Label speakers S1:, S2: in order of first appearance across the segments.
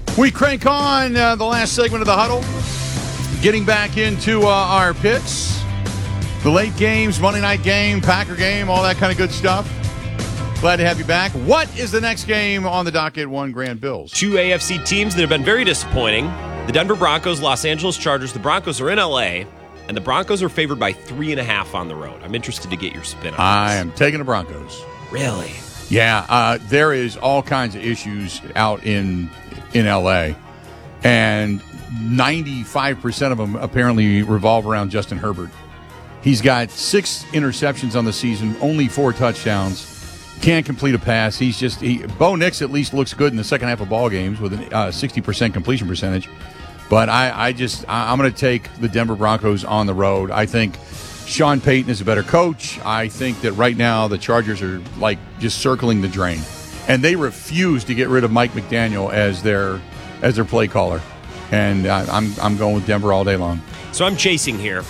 S1: We crank on the last segment of the huddle. Getting back into our picks. The late games, Monday night game, Packer game, all that kind of good stuff. Glad to have you back. What is the next game on the docket? One Grand Bills.
S2: Two AFC teams that have been very disappointing. The Denver Broncos, Los Angeles Chargers. The Broncos are in L.A., and the Broncos are favored by 3.5 on the road. I'm interested to get your spin on this.
S1: I am taking the Broncos.
S2: Really?
S1: Yeah, there is all kinds of issues out in L.A., and 95% of them apparently revolve around Justin Herbert. He's got 6 interceptions on the season, only 4 touchdowns. Can't complete a pass. Bo Nix at least looks good in the second half of ball games with a 60% completion percentage. But I'm going to take the Denver Broncos on the road. I think Sean Payton is a better coach. I think that right now the Chargers are like just circling the drain, and they refuse to get rid of Mike McDaniel as their play caller. And I'm going with Denver all day long.
S2: So I'm chasing here.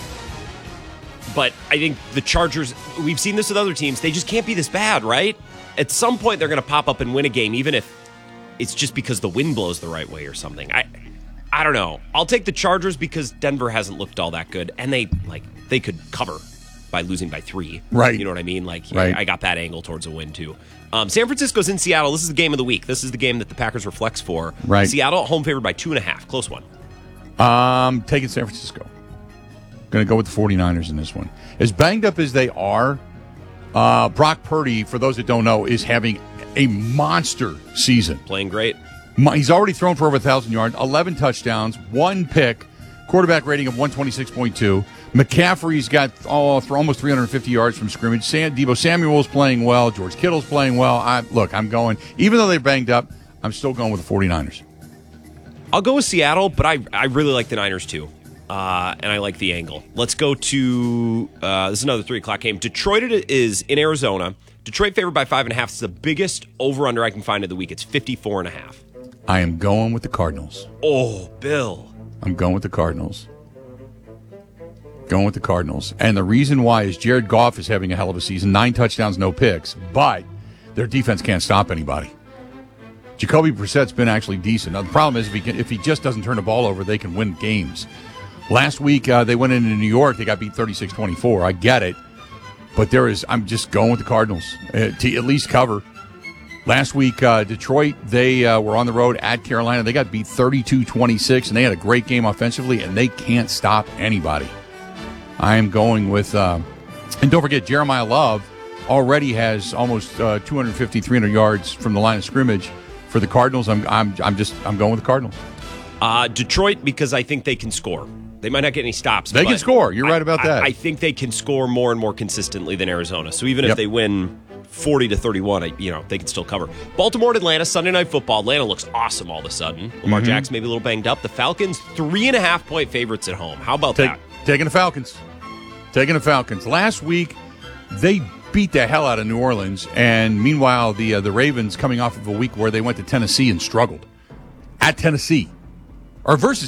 S2: But I think the Chargers, we've seen this with other teams, they just can't be this bad, right? At some point, they're going to pop up and win a game, even if it's just because the wind blows the right way or something. I don't know. I'll take the Chargers because Denver hasn't looked all that good, and they could cover by losing by 3.
S1: Right.
S2: You know what I mean?
S1: Right.
S2: I got that angle towards a win, too. San Francisco's in Seattle. This is the game of the week. This is the game that the Packers were flex for.
S1: Right.
S2: Seattle, home favored by 2.5. Close one.
S1: Taking San Francisco. Going to go with the 49ers in this one. As banged up as they are, Brock Purdy, for those that don't know, is having a monster season.
S2: Playing great.
S1: He's already thrown for over 1,000 yards, 11 touchdowns, 1 pick, quarterback rating of 126.2. McCaffrey's got for almost 350 yards from scrimmage. Deebo Samuel's playing well. George Kittle's playing well. I'm going, even though they're banged up, I'm still going with the 49ers.
S2: I'll go with Seattle, but I really like the Niners too. And I like the angle. Let's go to, this is another 3 o'clock game. Detroit is in Arizona. Detroit favored by 5.5. It's the biggest over-under I can find of the week. It's 54.5.
S1: I am going with the Cardinals.
S2: Oh, Bill.
S1: I'm going with the Cardinals. And the reason why is Jared Goff is having a hell of a season. 9 touchdowns, no picks. But their defense can't stop anybody. Jacoby Brissett's been actually decent. Now, the problem is if he just doesn't turn the ball over, they can win games. Last week, they went into New York. They got beat 36-24. I get it. But I'm just going with the Cardinals to at least cover. Last week, Detroit, they were on the road at Carolina. They got beat 32-26, and they had a great game offensively, and they can't stop anybody. I am going with, and don't forget, Jeremiah Love already has almost 250, 300 yards from the line of scrimmage for the Cardinals. I'm going with the Cardinals.
S2: Detroit, because I think they can score. They might not get any stops.
S1: They can score. You're right about that.
S2: I think they can score more and more consistently than Arizona. So even if they win 40-31, they can still cover. Baltimore and Atlanta, Sunday Night Football. Atlanta looks awesome all of a sudden. Lamar Jackson maybe a little banged up. The Falcons, 3.5-point favorites at home. How about that?
S1: Taking the Falcons. Last week, they beat the hell out of New Orleans, and meanwhile, the Ravens coming off of a week where they went to Tennessee and struggled. At Tennessee. Or versus